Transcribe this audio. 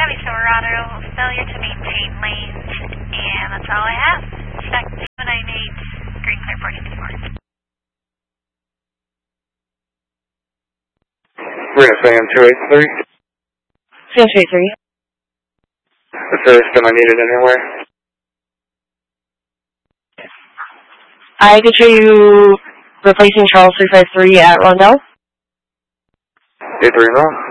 Chevy Silverado, failure to maintain lanes, and that's all I have. Check 298, green clear 454. We're going to say M283. CM283. The service am I needed anywhere? I could show you replacing Charles 353 at Rondell. 83 Ron.